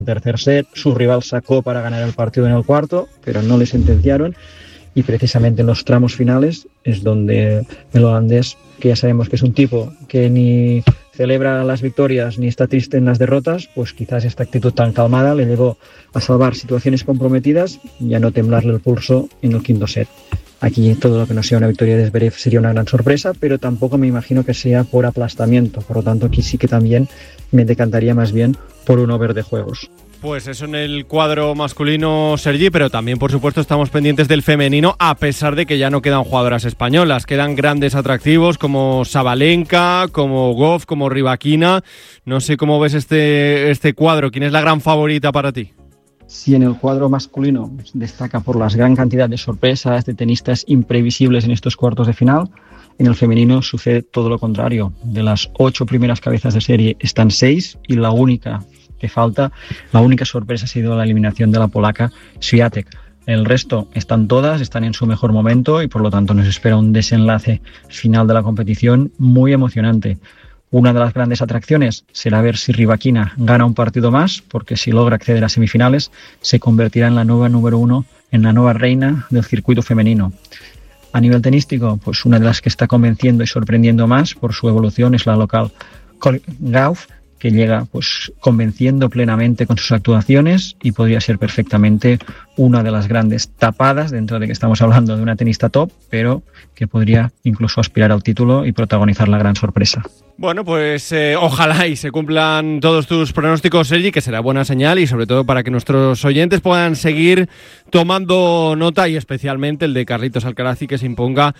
tercer set, su rival sacó para ganar el partido en el cuarto, pero no le sentenciaron, y precisamente en los tramos finales es donde el holandés, que ya sabemos que es un tipo que ni celebra las victorias ni está triste en las derrotas, pues quizás esta actitud tan calmada le llevó a salvar situaciones comprometidas y a no temblarle el pulso en el quinto set. Aquí todo lo que no sea una victoria de Zverev sería una gran sorpresa, pero tampoco me imagino que sea por aplastamiento. Por lo tanto, aquí sí que también me decantaría más bien por un over de juegos. Pues eso en el cuadro masculino, Sergi, pero también, por supuesto, estamos pendientes del femenino, a pesar de que ya no quedan jugadoras españolas. Quedan grandes atractivos como Sabalenka, como Gauff, como Rybakina. No sé cómo ves este cuadro. ¿Quién es la gran favorita para ti? Si en el cuadro masculino destaca por la gran cantidad de sorpresas, de tenistas imprevisibles en estos cuartos de final, en el femenino sucede todo lo contrario. De las 8 primeras cabezas de serie están 6 y la única que falta, la única sorpresa ha sido la eliminación de la polaca Swiatek. El resto están todas, están en su mejor momento y por lo tanto nos espera un desenlace final de la competición muy emocionante. Una de las grandes atracciones será ver si Rybakina gana un partido más, porque si logra acceder a semifinales se convertirá en la nueva número 1, en la nueva reina del circuito femenino. A nivel tenístico, pues una de las que está convenciendo y sorprendiendo más por su evolución es la local Gauff, que llega pues convenciendo plenamente con sus actuaciones y podría ser perfectamente una de las grandes tapadas, dentro de que estamos hablando de una tenista top, pero que podría incluso aspirar al título y protagonizar la gran sorpresa. Bueno, pues ojalá y se cumplan todos tus pronósticos, Sergi, que será buena señal y sobre todo para que nuestros oyentes puedan seguir tomando nota y especialmente el de Carlitos Alcaraz y que se imponga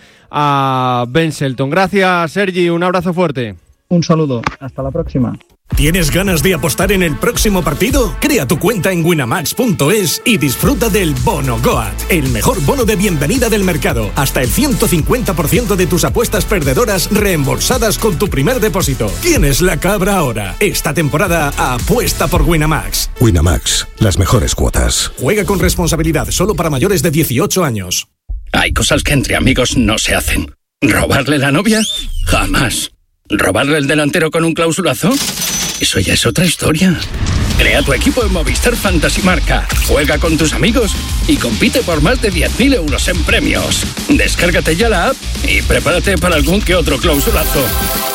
a Ben Shelton. Gracias, Sergi, un abrazo fuerte. Un saludo, hasta la próxima. ¿Tienes ganas de apostar en el próximo partido? Crea tu cuenta en winamax.es y disfruta del Bono Goat, el mejor bono de bienvenida del mercado. Hasta el 150% de tus apuestas perdedoras reembolsadas con tu primer depósito. Tienes la cabra ahora. Esta temporada apuesta por Winamax. Winamax, las mejores cuotas. Juega con responsabilidad, solo para mayores de 18 años. Hay cosas que entre amigos no se hacen. ¿Robarle la novia? Jamás. ¿Robarle el delantero con un clausulazo? Eso ya es otra historia. Crea tu equipo en Movistar Fantasy Marca. Juega con tus amigos y compite por más de 10.000 euros en premios. Descárgate ya la app y prepárate para algún que otro clausulazo.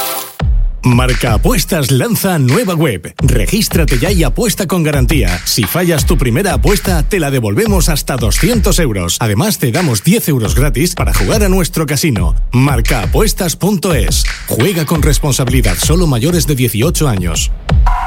Marca Apuestas lanza nueva web. Regístrate ya y apuesta con garantía. Si fallas tu primera apuesta, te la devolvemos hasta 200 euros. Además, te damos 10 euros gratis para jugar a nuestro casino. Marcaapuestas.es. Juega con responsabilidad, solo mayores de 18 años.